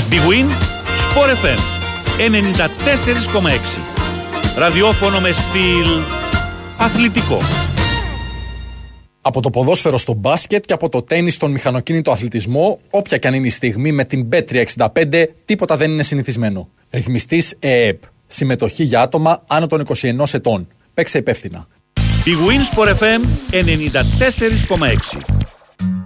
Big Win Sport FM 94,6. Ραδιόφωνο με στυλ αθλητικό. Από το ποδόσφαιρο στο μπάσκετ και από το τένις στον μηχανοκίνητο αθλητισμό, όποια και αν είναι η στιγμή με την Bet365, τίποτα δεν είναι συνηθισμένο. Ρυθμιστής ΕΕΠ. Συμμετοχή για άτομα άνω των 21 ετών. Παίξε υπεύθυνα. Big Win Sport FM 94,6.